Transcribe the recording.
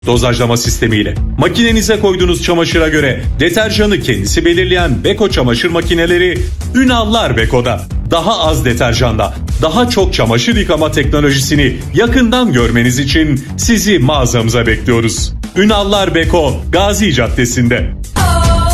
dozajlama sistemiyle. Makinenize koyduğunuz çamaşıra göre deterjanı kendisi belirleyen Beko çamaşır makineleri Ünallar Beko'da. Daha az deterjanda, daha çok çamaşır yıkama teknolojisini yakından görmeniz için sizi mağazamıza bekliyoruz. Ünallar Beko, Gazi Caddesi'nde.